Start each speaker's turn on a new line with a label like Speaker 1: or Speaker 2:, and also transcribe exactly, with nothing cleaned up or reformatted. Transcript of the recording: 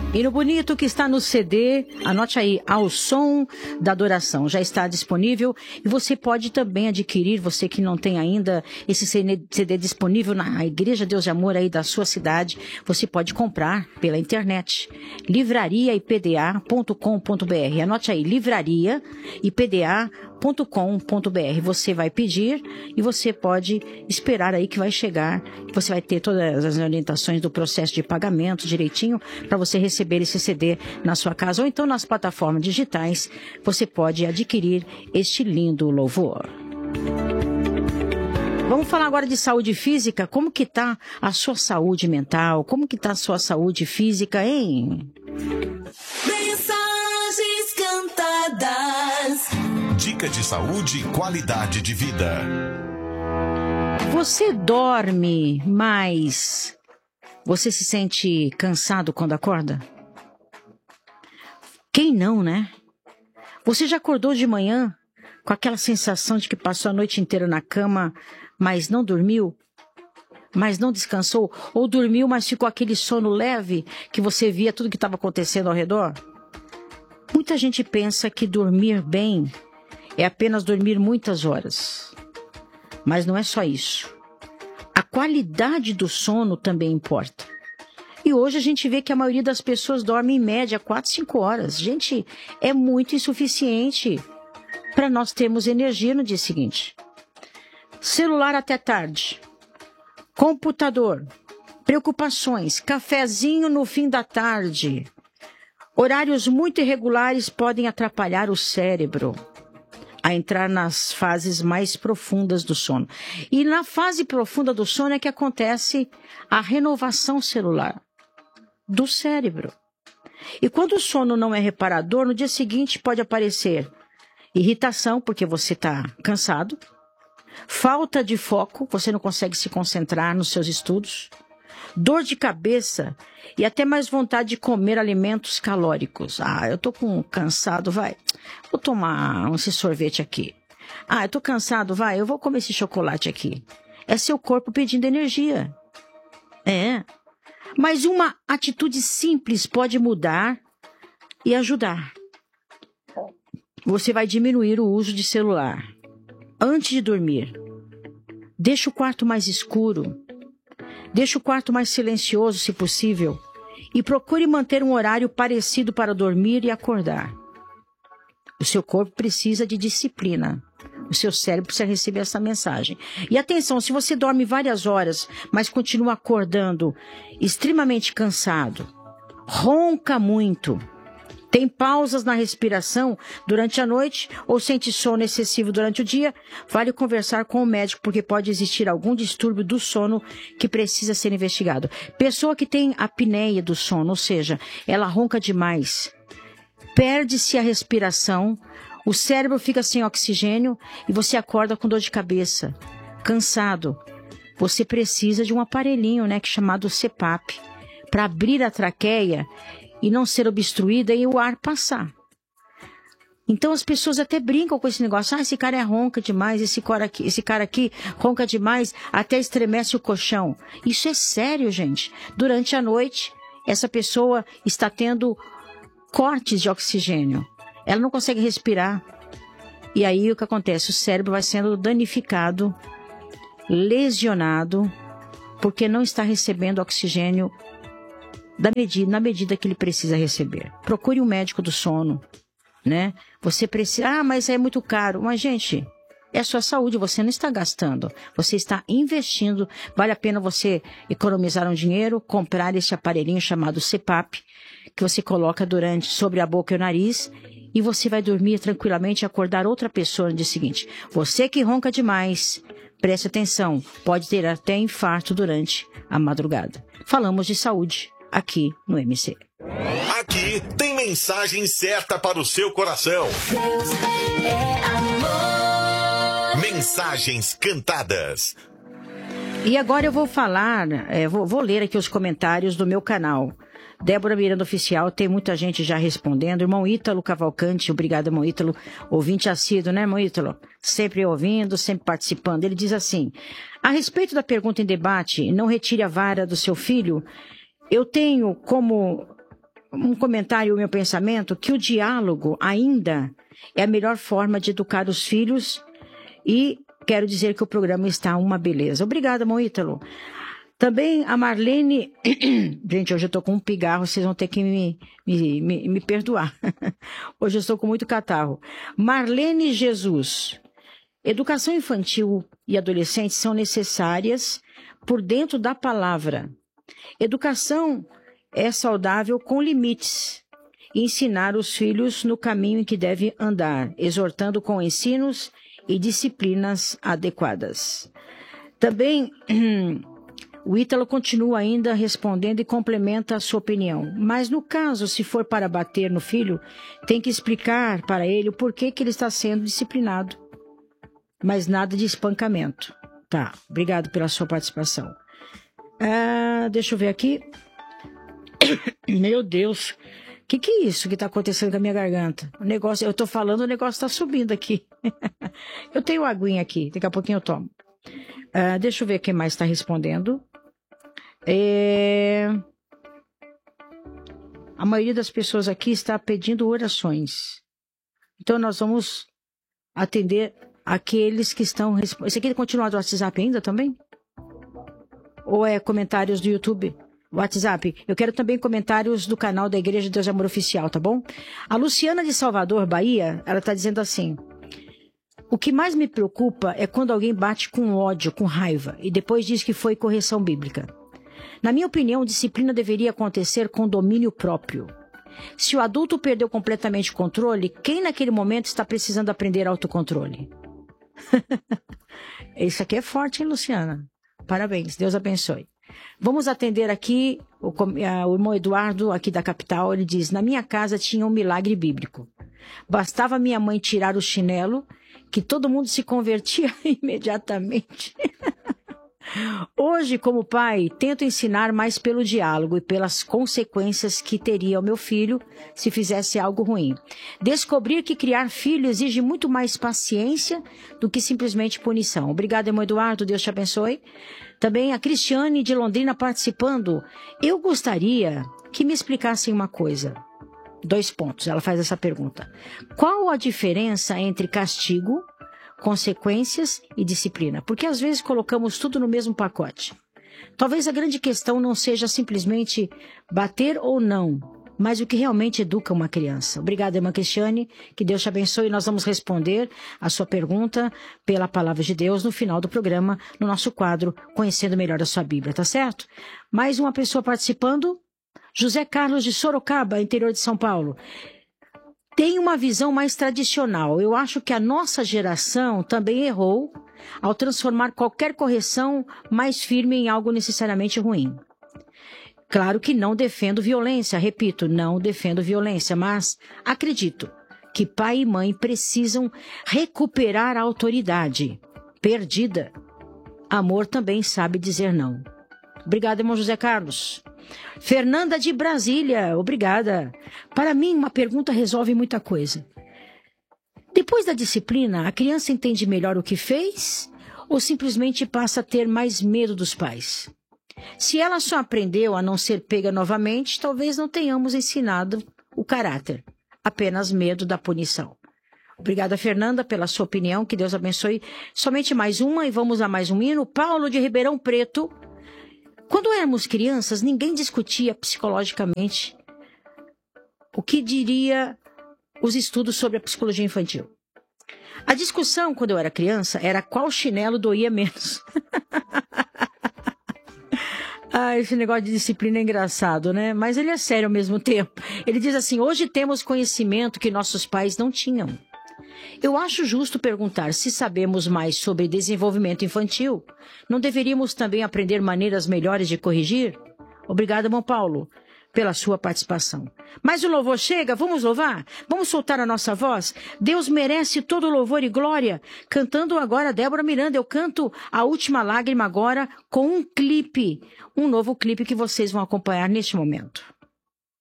Speaker 1: E no bonito que está no C D, anote aí, Ao Som da Adoração, já está disponível e você pode também adquirir, você que não tem ainda esse C D disponível na Igreja Deus de Amor aí da sua cidade, você pode comprar pela internet, livraria I P D A ponto com ponto B R, anote aí, livraria I P D A ponto com ponto B R, você vai pedir e você pode esperar aí que vai chegar, você vai ter todas as orientações do processo de pagamento direitinho para você receber esse C D na sua casa ou então nas plataformas digitais, você pode adquirir este lindo louvor. Vamos falar agora de saúde física, como que tá a sua saúde mental, como que tá a sua saúde física, hein?
Speaker 2: Mensagens cantadas.
Speaker 3: Dica de saúde e qualidade de vida.
Speaker 1: Você dorme mais? Você se sente cansado quando acorda? Quem não, né? Você já acordou de manhã com aquela sensação de que passou a noite inteira na cama, mas não dormiu? Mas não descansou? Ou dormiu, mas ficou aquele sono leve que você via tudo que estava acontecendo ao redor? Muita gente pensa que dormir bem é apenas dormir muitas horas. Mas não é só isso. A qualidade do sono também importa. E hoje a gente vê que a maioria das pessoas dorme em média quatro, cinco horas. Gente, é muito insuficiente para nós termos energia no dia seguinte. Celular até tarde. Computador. Preocupações. Cafezinho no fim da tarde. Horários muito irregulares podem atrapalhar o cérebro a entrar nas fases mais profundas do sono. E na fase profunda do sono é que acontece a renovação celular do cérebro. E quando o sono não é reparador, no dia seguinte pode aparecer irritação, porque você está cansado, falta de foco, você não consegue se concentrar nos seus estudos, dor de cabeça e até mais vontade de comer alimentos calóricos. Ah, eu tô com cansado, vai, vou tomar esse sorvete aqui. Ah, eu tô cansado, vai, eu vou comer esse chocolate aqui. É seu corpo pedindo energia. É. Mas uma atitude simples pode mudar e ajudar. Você vai diminuir o uso de celular. Antes de dormir, deixa o quarto mais escuro. Deixe o quarto mais silencioso, se possível, e procure manter um horário parecido para dormir e acordar. O seu corpo precisa de disciplina. O seu cérebro precisa receber essa mensagem. E atenção, se você dorme várias horas, mas continua acordando extremamente cansado, ronca muito, tem pausas na respiração durante a noite ou sente sono excessivo durante o dia, vale conversar com o médico porque pode existir algum distúrbio do sono que precisa ser investigado. Pessoa que tem apneia do sono, ou seja, ela ronca demais, perde-se a respiração, o cérebro fica sem oxigênio e você acorda com dor de cabeça, cansado. Você precisa de um aparelhinho, né, que é chamado C PAP, para abrir a traqueia e não ser obstruída e o ar passar. Então as pessoas até brincam com esse negócio. Ah, esse cara é ronca demais, esse cara aqui, esse cara aqui ronca demais, até estremece o colchão. Isso é sério, gente. Durante a noite, essa pessoa está tendo cortes de oxigênio. Ela não consegue respirar. E aí o que acontece? O cérebro vai sendo danificado, lesionado, porque não está recebendo oxigênio da medida, na medida que ele precisa receber. Procure um médico do sono, né? Você precisa... Ah, mas é muito caro. Mas, gente, é a sua saúde, você não está gastando. Você está investindo. Vale a pena você economizar um dinheiro, comprar esse aparelhinho chamado C PAP, que você coloca durante, sobre a boca e o nariz, e você vai dormir tranquilamente e acordar outra pessoa no dia seguinte. Você que ronca demais, preste atenção, pode ter até infarto durante a madrugada. Falamos de saúde aqui no M C.
Speaker 3: Aqui tem mensagem certa para o seu coração.
Speaker 2: Deus é amor.
Speaker 3: Mensagens cantadas.
Speaker 1: E agora eu vou falar, é, vou, vou ler aqui os comentários do meu canal. Débora Miranda Oficial, tem muita gente já respondendo. Irmão Ítalo Cavalcante, obrigado, irmão Ítalo. Ouvinte assíduo, né, irmão Ítalo? Sempre ouvindo, sempre participando. Ele diz assim: a respeito da pergunta em debate, não retire a vara do seu filho. Eu tenho como um comentário, o meu pensamento, que o diálogo ainda é a melhor forma de educar os filhos e quero dizer que o programa está uma beleza. Obrigada, irmão Ítalo. Também a Marlene... Gente, hoje eu estou com um pigarro, vocês vão ter que me, me, me, me perdoar. Hoje eu estou com muito catarro. Marlene Jesus. Educação infantil e adolescente são necessárias por dentro da palavra. Educação é saudável com limites. E ensinar os filhos no caminho em que devem andar, exortando com ensinos e disciplinas adequadas. Também... O Ítalo continua ainda respondendo e complementa a sua opinião. Mas no caso, se for para bater no filho, tem que explicar para ele o porquê que ele está sendo disciplinado. Mas nada de espancamento. Tá, obrigado pela sua participação. Ah, deixa eu ver aqui. Meu Deus, o que, que é isso que está acontecendo com a minha garganta? O negócio, eu estou falando, o negócio está subindo aqui. Eu tenho aguinha aqui, daqui a pouquinho eu tomo. Ah, deixa eu ver quem mais está respondendo. É... A maioria das pessoas aqui está pedindo orações. Então nós vamos atender aqueles que estão... Esse aqui continua do WhatsApp ainda também? Ou é comentários do YouTube? WhatsApp. Eu quero também comentários do canal da Igreja de Deus e Amor Oficial, tá bom? A Luciana de Salvador, Bahia, ela está dizendo assim... O que mais me preocupa é quando alguém bate com ódio, com raiva, e depois diz que foi correção bíblica. Na minha opinião, disciplina deveria acontecer com domínio próprio. Se o adulto perdeu completamente o controle, quem naquele momento está precisando aprender autocontrole? Isso aqui é forte, hein, Luciana? Parabéns, Deus abençoe. Vamos atender aqui o, o irmão Eduardo, aqui da capital. Ele diz, na minha casa tinha um milagre bíblico. Bastava minha mãe tirar o chinelo, que todo mundo se convertia imediatamente. Hoje, como pai, tento ensinar mais pelo diálogo e pelas consequências que teria o meu filho se fizesse algo ruim. Descobrir que criar filho exige muito mais paciência do que simplesmente punição. Obrigada, irmão Eduardo, Deus te abençoe. Também a Cristiane de Londrina participando. Eu gostaria que me explicassem uma coisa. Dois pontos, ela faz essa pergunta. Qual a diferença entre castigo, consequências e disciplina? Porque às vezes colocamos tudo no mesmo pacote. Talvez a grande questão não seja simplesmente bater ou não, mas o que realmente educa uma criança. Obrigada, irmã Cristiane, que Deus te abençoe. Nós vamos responder a sua pergunta pela palavra de Deus no final do programa, no nosso quadro Conhecendo Melhor a Sua Bíblia, tá certo? Mais uma pessoa participando, José Carlos de Sorocaba, interior de São Paulo. Tem uma visão mais tradicional. Eu acho que a nossa geração também errou ao transformar qualquer correção mais firme em algo necessariamente ruim. Claro que não defendo violência, repito, não defendo violência, mas acredito que pai e mãe precisam recuperar a autoridade perdida. Amor também sabe dizer não. Obrigada, irmão José Carlos. Fernanda de Brasília, obrigada. Para mim, uma pergunta resolve muita coisa. Depois da disciplina, a criança entende melhor o que fez ou simplesmente passa a ter mais medo dos pais? Se ela só aprendeu a não ser pega novamente, talvez não tenhamos ensinado o caráter, apenas medo da punição. Obrigada, Fernanda, pela sua opinião, que Deus abençoe. Somente mais uma e vamos a mais um hino. Paulo de Ribeirão Preto. Quando éramos crianças, ninguém discutia psicologicamente o que diria os estudos sobre a psicologia infantil. A discussão, quando eu era criança, era qual chinelo doía menos. Ah, esse negócio de disciplina é engraçado, né? Mas ele é sério ao mesmo tempo. Ele diz assim, hoje temos conhecimento que nossos pais não tinham. Eu acho justo perguntar se sabemos mais sobre desenvolvimento infantil. Não deveríamos também aprender maneiras melhores de corrigir? Obrigada, irmão Paulo, pela sua participação. Mas o louvor chega, vamos louvar? Vamos soltar a nossa voz? Deus merece todo louvor e glória. Cantando agora, Débora Miranda, eu canto A Última Lágrima agora com um clipe. Um novo clipe que vocês vão acompanhar neste momento.